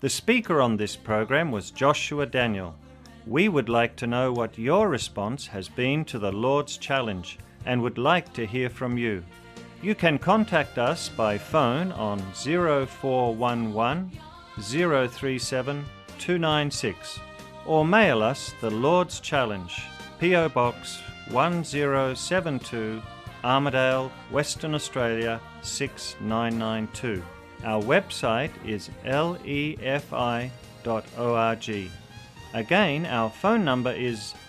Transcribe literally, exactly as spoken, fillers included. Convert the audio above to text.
The speaker on this program was Joshua Daniel. We would like to know what your response has been to the Lord's Challenge and would like to hear from you. You can contact us by phone on zero four one one, zero three seven, two nine six or mail us the Lord's Challenge, P O Box one zero seven two, Armidale, Western Australia six nine nine two. Our website is lefi dot org. Again, our phone number is